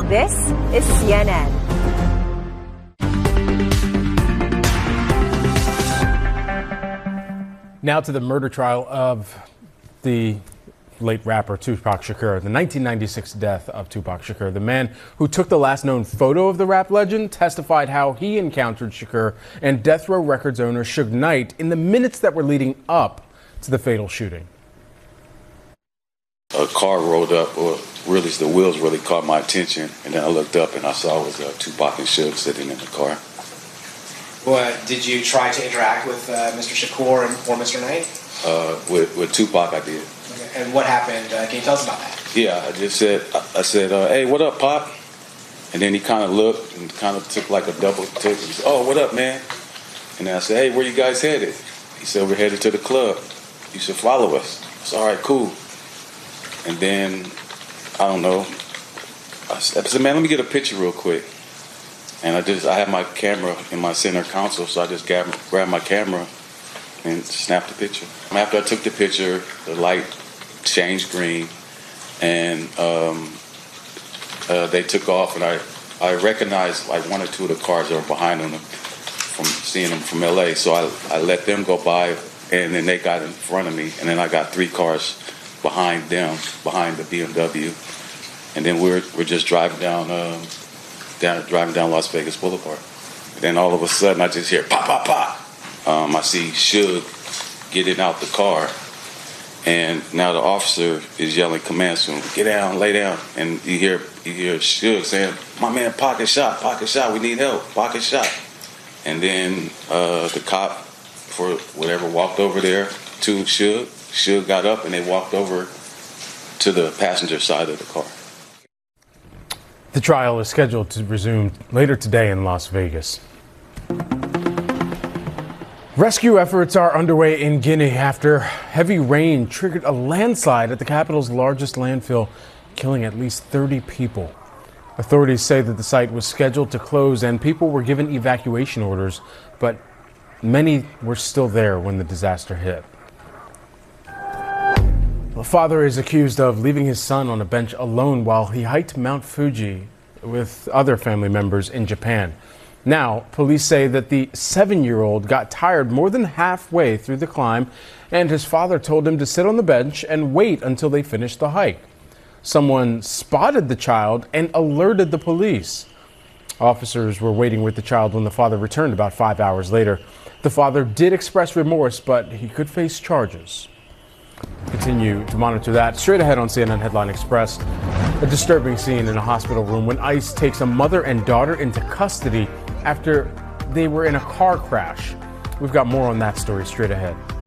This is CNN. Now to the murder trial of the late rapper Tupac Shakur, the 1996 death of Tupac Shakur. The man who took the last known photo of the rap legend testified how he encountered Shakur and Death Row Records owner Suge Knight in the minutes that were leading up to the fatal shooting. A car rolled up, or really the wheels really caught my attention, and then I looked up and I saw it was Tupac and Suge sitting in the car. Well, did you try to interact with Mr. Shakur or Mr. Knight? With Tupac, I did. Okay. And what happened? Can you tell us about that? Yeah, I said, hey, what up, Pop? And then he kind of looked and kind of took like a double take. He said, oh, what up, man? And then I said, hey, where you guys headed? He said, we're headed to the club. You should follow us. I said, all right, cool. And then, I don't know, I said, man, let me get a picture real quick. And I had my camera in my center console, so I just grabbed my camera and snapped the picture. After I took the picture, the light changed green, and they took off, and I recognized like one or two of the cars that were behind them from seeing them from LA. So I let them go by, and then they got in front of me, and then I got three cars behind them, behind the BMW, and then we're just driving down Las Vegas Boulevard. And then all of a sudden, I just hear pop, pop, pop. I see Suge getting out the car, and now the officer is yelling commands to him, get down, lay down. And you hear Suge saying, my man, pocket shot, we need help, pocket shot. And then the cop, for whatever, walked over there to Suge. Suge got up and they walked over to the passenger side of the car. The trial is scheduled to resume later today in Las Vegas. Rescue efforts are underway in Guinea after heavy rain triggered a landslide at the capital's largest landfill, killing at least 30 people. Authorities say that the site was scheduled to close and people were given evacuation orders, but many were still there when the disaster hit. A father is accused of leaving his son on a bench alone while he hiked Mount Fuji with other family members in Japan. Now, police say that the 7-year-old got tired more than halfway through the climb, and his father told him to sit on the bench and wait until they finished the hike. Someone spotted the child and alerted the police. Officers were waiting with the child when the father returned about 5 hours later. The father did express remorse, but he could face charges. Continue to monitor that. Straight ahead on CNN Headline Express, a disturbing scene in a hospital room when ICE takes a mother and daughter into custody after they were in a car crash. We've got more on that story straight ahead.